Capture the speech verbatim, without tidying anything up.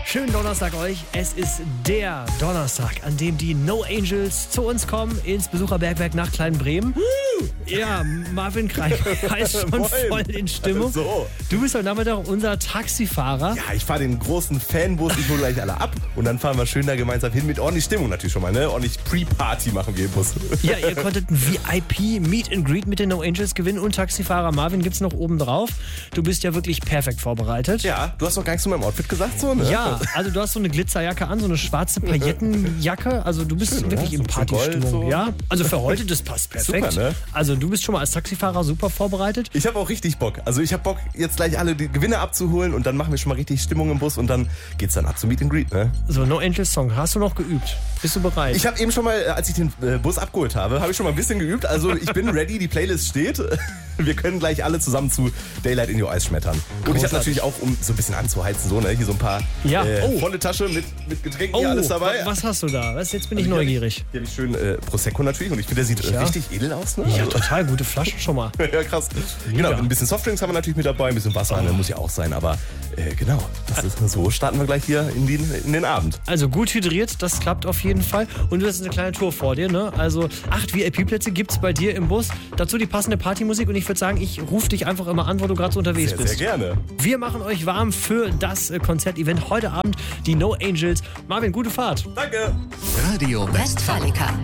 Schönen Donnerstag euch. Es ist der Donnerstag, an dem die No Angels zu uns kommen ins Besucherbergwerk nach Kleinbremen. Ja, Marvin Kreiber ist schon voll in Stimmung. So. Du bist heute Nachmittag unser Taxifahrer. Ja, ich fahre den großen Fanbus, ich hole gleich alle ab und dann fahren wir schön da gemeinsam hin mit ordentlich Stimmung natürlich schon mal, ne? Ordentlich Pre-Party machen wir im Bus. Ja, ihr konntet ein V I P Meet and Greet mit den No Angels gewinnen und Taxifahrer Marvin gibt's noch oben drauf. Du bist ja wirklich perfekt vorbereitet. Ja, du hast doch gar nichts zu meinem Outfit gesagt, so, ne? Ja, also du hast so eine Glitzerjacke an, so eine schwarze Paillettenjacke. Also du bist Schön, wirklich ja? in So ein bisschen Partystimmung. Gold, so. Ja, also für heute, das passt perfekt. Super, ne? Also du bist schon mal als Taxifahrer super vorbereitet. Ich habe auch richtig Bock. Also ich habe Bock, jetzt gleich alle die Gewinne abzuholen und dann machen wir schon mal richtig Stimmung im Bus und dann geht's dann ab zum Meet and Greet, ne? So, No Angels Song, hast du noch geübt? Bist du bereit? Ich habe eben schon mal, als ich den äh, Bus abgeholt habe, habe ich schon mal ein bisschen geübt. Also ich bin ready, die Playlist steht. Wir können gleich alle zusammen zu Daylight in Your Eyes schmettern. Und ich habe Großartig. natürlich auch, um so ein bisschen anzuheizen, so, ne, hier so ein paar Ja. äh, Oh. volle Tasche mit, mit Getränken, oh, hier alles dabei. was hast du da? Was, jetzt bin ich Hier hab neugierig. Hier habe ich schön äh, Prosecco natürlich und ich finde, der sieht äh, Ja. richtig edel aus. Ne? Ja, Also- total gute Flaschen schon mal. ja, krass. Genau, ein bisschen Softdrinks haben wir natürlich mit dabei, ein bisschen Wasser, ne, muss ja auch sein. Aber äh, genau, das ist, so starten wir gleich hier in den, in den Abend. Also gut hydriert, das klappt auf jeden Fall. Und du hast eine kleine Tour vor dir, ne? Also acht V I P-Plätze gibt's bei dir im Bus. Dazu die passende Partymusik und ich würde sagen, ich rufe dich einfach immer an, wo du gerade so unterwegs Sehr, bist. sehr gerne. Wir machen euch warm für das äh, Konzertevent heute Abend, die No Angels. Marvin, gute Fahrt. Danke. Radio Westfalica.